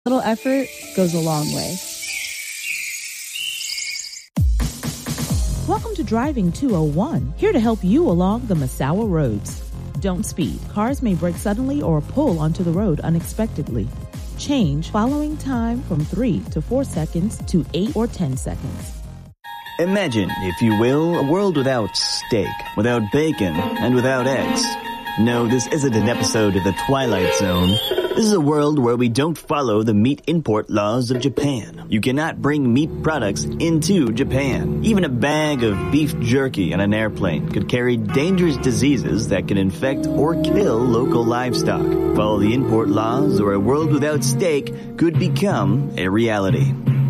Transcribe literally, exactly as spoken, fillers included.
Little effort goes a long way. Welcome to Driving two oh one, here to help you along the Massawa roads. Don't speed. Cars may brake suddenly or pull onto the road unexpectedly. Change following time from three to four seconds to eight or ten seconds. Imagine, if you will, a world without steak, without bacon, and without eggs. No, this isn't an episode of The Twilight Zone. This is a world where we don't follow the meat import laws of Japan. You cannot bring meat products into Japan. Even a bag of beef jerky on an airplane could carry dangerous diseases that can infect or kill local livestock. Follow the import laws or a world without steak could become a reality.